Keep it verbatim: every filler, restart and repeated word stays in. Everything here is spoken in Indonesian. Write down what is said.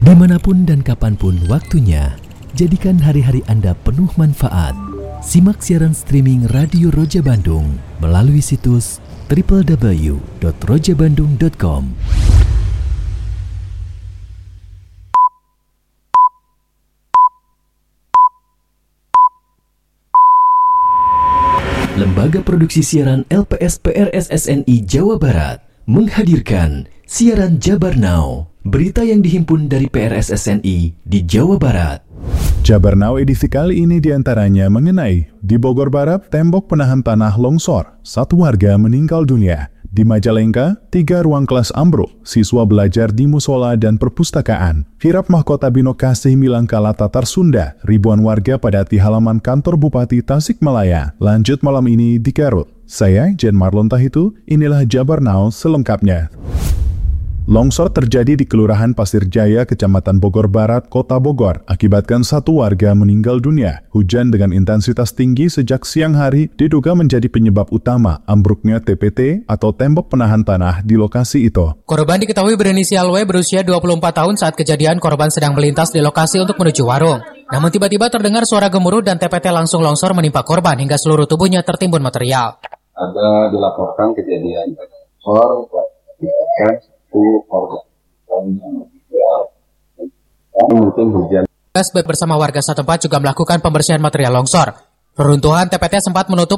Dimanapun dan kapanpun waktunya, jadikan hari-hari Anda penuh manfaat. Simak siaran streaming Radio Roja Bandung melalui situs w w w dot roja bandung dot com. Lembaga Produksi Siaran L P S P R S S N I Jawa Barat menghadirkan Siaran Jabar Now, berita yang dihimpun dari P R S S N I di Jawa Barat. Jabar Now edisi kali ini diantaranya mengenai di Bogor Barat, tembok penahan tanah longsor, satu warga meninggal dunia. Di Majalengka, tiga ruang kelas ambruk, siswa belajar di musola dan perpustakaan. Kirap Mahkota Bino Kasih Milangkala Tatar Sunda, ribuan warga padati halaman kantor Bupati Tasikmalaya. Lanjut malam ini di Garut. Saya, Jen Marlon Tahitu, inilah Jabar Now selengkapnya. Longsor terjadi di Kelurahan Pasir Jaya, Kecamatan Bogor Barat, Kota Bogor, akibatkan satu warga meninggal dunia. Hujan dengan intensitas tinggi sejak siang hari diduga menjadi penyebab utama ambruknya T P T atau tembok penahan tanah di lokasi itu. Korban diketahui berinisial W berusia dua puluh empat tahun. Saat kejadian, korban sedang melintas di lokasi untuk menuju warung. Namun tiba-tiba terdengar suara gemuruh dan T P T langsung longsor menimpa korban hingga seluruh tubuhnya tertimbun material. Ada dilaporkan kejadian longsor korban mungkin hujan. P S B bersama warga setempat juga melakukan pembersihan material longsor. Reruntuhan T P T sempat menutup